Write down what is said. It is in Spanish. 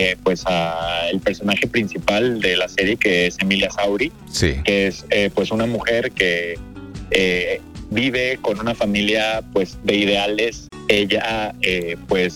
pues a el personaje principal de la serie, que es Emilia Sauri, sí, que es pues una mujer que vive con una familia pues de ideales. Ella pues